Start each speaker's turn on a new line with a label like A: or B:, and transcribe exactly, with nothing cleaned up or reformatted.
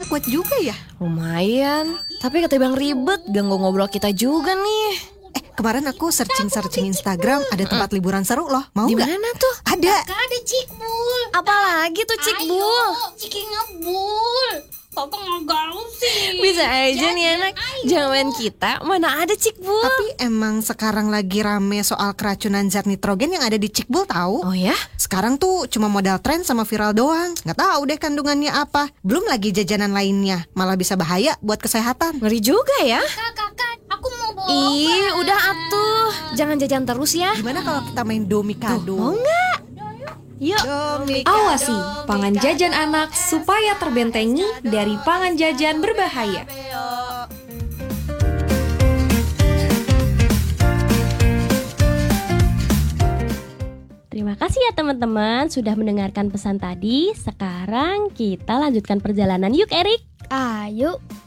A: kuat juga ya?
B: Lumayan, tapi ketimbang ribet, ganggu ngobrol kita juga nih.
A: Eh, kemarin aku searching-searching Instagram, ada tempat liburan seru loh. Mau
B: Di
A: nggak?
B: mana tuh?
A: Ada.
C: Kakak ada Cikbul.
B: Apalagi tuh Cikbul?
C: Ayo, Ciki ngebul. Papa nggak gaul sih.
B: Bisa aja
C: Jadi,
B: nih anak.
C: ayo.
B: Zaman kita mana ada Cikbul.
A: Tapi emang sekarang lagi rame soal keracunan zat nitrogen yang ada di Cikbul tahu?
B: Oh ya?
A: Sekarang tuh cuma modal tren sama viral doang. Nggak tahu deh kandungannya apa. Belum lagi jajanan lainnya. Malah bisa bahaya buat kesehatan.
B: Ngeri juga ya.
C: Kakak, kakak, aku mau bawa.
B: Ih, udah atuh. Jangan jajan terus ya.
A: Gimana kalau kita main domikado?
B: Mau nggak? Yuk.
A: Domikado.
D: Awasi pangan jajan anak supaya terbentengi dari pangan jajan berbahaya.
E: Terima kasih ya teman-teman sudah mendengarkan pesan tadi. Sekarang kita lanjutkan perjalanan yuk Erik.
F: Ayo.